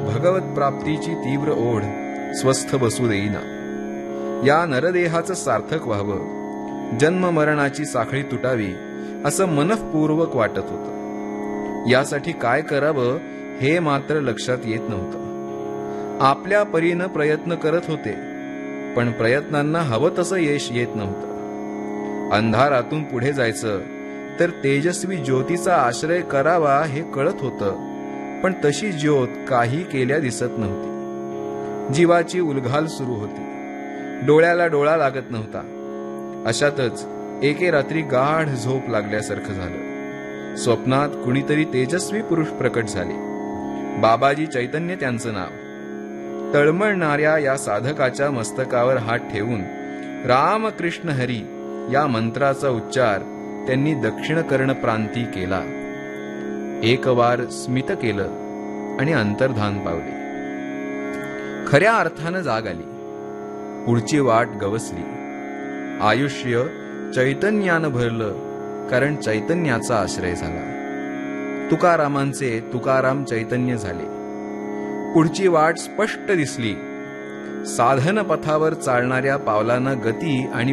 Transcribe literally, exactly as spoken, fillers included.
भगवत प्राप्तीची तीव्र ओढ स्वस्थ बसू देईना. या नरदेहाचं सार्थक व्हावं, जन्म मरणाची साखळी तुटावी असं मनःपूर्वक वाटत होतं. यासाठी काय करावं हे मात्र लक्षात येत नव्हतं. आपल्या परीनं प्रयत्न करत होते, पण प्रयत्नांना हवं तसं यश येत नव्हतं. अंधारातून पुढे जायचं तर तेजस्वी ज्योतीचा आश्रय करावा हे कळत होतं, पण तशी ज्योत काही केल्या दिसत नव्हती. जीवाची उलघाल सुरू होती. डोळ्याला डोळा लागत नव्हता. अशातच एके रात्री गाढ झोप लागल्यासारखं झालं. स्वप्नात कुणीतरी तेजस्वी पुरुष प्रकट झाले. बाबाजी चैतन्य त्यांचं नाव. तळमळणाऱ्या या साधकाच्या मस्तकावर हात ठेवून रामकृष्ण हरी या मंत्राचा उच्चार त्यांनी दक्षिण कर्ण प्रांती केला. एक वार स्मित केलं आणि अंतर्धान पावले. खऱ्या अर्थानं जाग आली. पुढची वाट गवसली. आयुष्य चैतन्यानं भरलं, कारण चैतन्याचा आश्रय झाला. तुकारामांचे तुकाराम चैतन्य झाले. पुढची वाट स्पष्ट दिसली. साधन पथावर चालणाऱ्या पावलांना गती आणि